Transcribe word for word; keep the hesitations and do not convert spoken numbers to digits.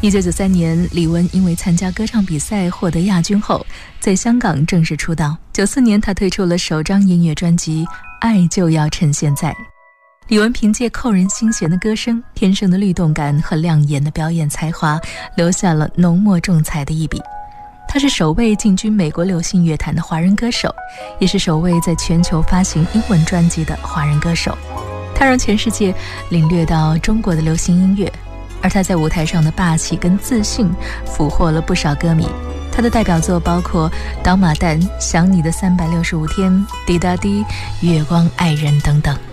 一九九三年，李玟因为参加歌唱比赛获得亚军后，在香港正式出道。九四年，她推出了首张音乐专辑《爱就要趁现在》。李玟凭借扣人心弦的歌声、天生的律动感和亮眼的表演才华，留下了浓墨重彩的一笔。她是首位进军美国流行乐坛的华人歌手，也是首位在全球发行英文专辑的华人歌手。她让全世界领略到中国的流行音乐，而她在舞台上的霸气跟自信俘获了不少歌迷。她的代表作包括《倒马蛋》、《想你的三百六十五天》、《滴答滴》、《月光爱人》等等。